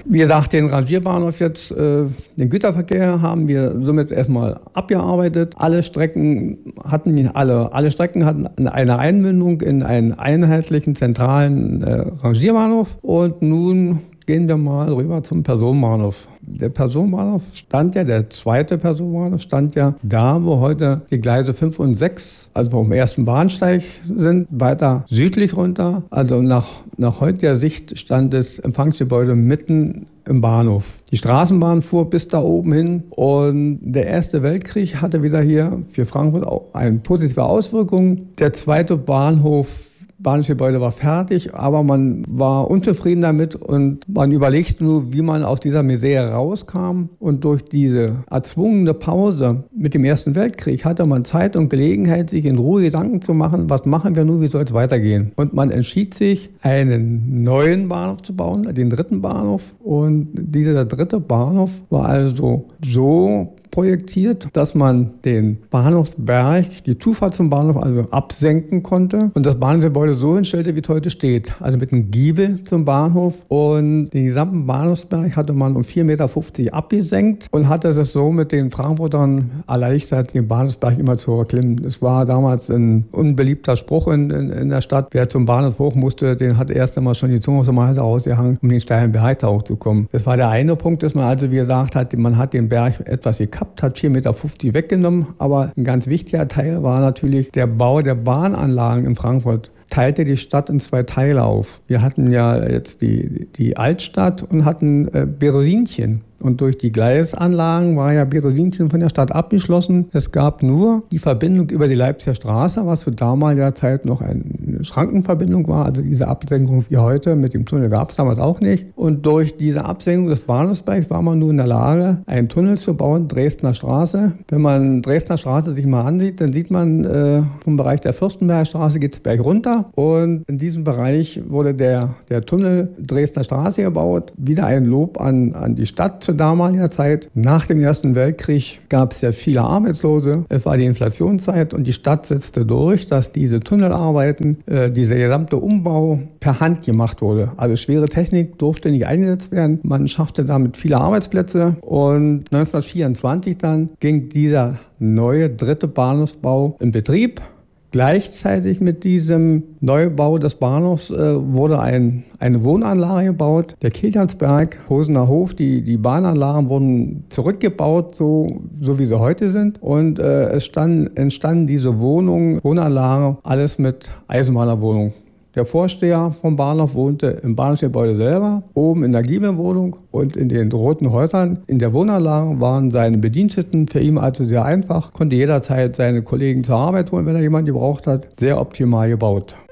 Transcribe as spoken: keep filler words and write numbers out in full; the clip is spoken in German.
Wie gesagt, den Rangierbahnhof jetzt, äh, den Güterverkehr haben wir somit erstmal abgearbeitet. Alle Strecken hatten alle, alle Strecken hatten eine Einmündung in einen einheitlichen zentralen äh, Rangierbahnhof. Und nun gehen wir mal rüber zum Personenbahnhof. Der Personenbahnhof stand ja, der zweite Personenbahnhof stand ja da, wo heute die Gleise fünf und sechs, also vom ersten Bahnsteig sind, weiter südlich runter. Also nach, nach heutiger Sicht stand das Empfangsgebäude mitten im Bahnhof. Die Straßenbahn fuhr bis da oben hin und der Erste Weltkrieg hatte wieder hier für Frankfurt auch eine positive Auswirkung. Der zweite Bahnhof Bahnhofsgebäude war fertig, aber man war unzufrieden damit und man überlegte nur, wie man aus dieser Misere rauskam. Und durch diese erzwungene Pause mit dem Ersten Weltkrieg hatte man Zeit und Gelegenheit, sich in Ruhe Gedanken zu machen, was machen wir nun, wie soll es weitergehen. Und man entschied sich, einen neuen Bahnhof zu bauen, den dritten Bahnhof. Und dieser dritte Bahnhof war also so projektiert, dass man den Bahnhofsberg, die Zufahrt zum Bahnhof also absenken konnte und das Bahnhofsgebäude so hinstellte, wie es heute steht. Also mit einem Giebel zum Bahnhof und den gesamten Bahnhofsberg hatte man um vier Komma fünfzig Meter abgesenkt und hatte es so mit den Frankfurtern erleichtert, den Bahnhofsberg immer zu erklimmen. Es war damals ein unbeliebter Spruch in, in, in der Stadt. Wer zum Bahnhof hoch musste, den hat erst einmal schon die Zunge aus dem Hals rausgehangen, um den steilen Berg da hochzukommen. Das war der eine Punkt, dass man also, wie gesagt hat, man hat den Berg etwas gekappt, hat vier Komma fünfzig Meter weggenommen, aber ein ganz wichtiger Teil war natürlich der Bau der Bahnanlagen in Frankfurt. Teilte die Stadt in zwei Teile auf. Wir hatten ja jetzt die, die Altstadt und hatten äh, Beresinchen. Und durch die Gleisanlagen war ja Beresinchen von der Stadt abgeschlossen. Es gab nur die Verbindung über die Leipziger Straße, was zu damaliger Zeit noch eine Schrankenverbindung war. Also diese Absenkung wie heute mit dem Tunnel gab es damals auch nicht. Und durch diese Absenkung des Bahnhofsbergs war man nun in der Lage, einen Tunnel zu bauen, Dresdner Straße. Wenn man Dresdner Straße sich mal ansieht, dann sieht man, äh, vom Bereich der Fürstenbergstraße geht es berg runter. Und in diesem Bereich wurde der, der Tunnel Dresdner Straße gebaut. Wieder ein Lob an, an die Stadt zu damaliger Zeit. Nach dem Ersten Weltkrieg gab es ja viele Arbeitslose. Es war die Inflationszeit und die Stadt setzte durch, dass diese Tunnelarbeiten, äh, dieser gesamte Umbau per Hand gemacht wurde. Also schwere Technik durfte nicht eingesetzt werden. Man schaffte damit viele Arbeitsplätze und neunzehnhundertvierundzwanzig dann ging dieser neue dritte Bahnhofsbau in Betrieb. Gleichzeitig mit diesem Neubau des Bahnhofs äh, wurde ein, eine Wohnanlage gebaut, der Kiliansberg, Hosener Hof. Die, die Bahnanlagen wurden zurückgebaut, so, so wie sie heute sind. Und äh, es stand, entstanden diese Wohnungen, Wohnanlagen, alles mit Eisenmalerwohnung. Der Vorsteher vom Bahnhof wohnte im Bahnhofsgebäude selber, oben in der Giebelwohnung und in den roten Häusern. In der Wohnanlage waren seine Bediensteten, für ihn also sehr einfach, konnte jederzeit seine Kollegen zur Arbeit holen, wenn er jemanden gebraucht hat. Sehr optimal gebaut.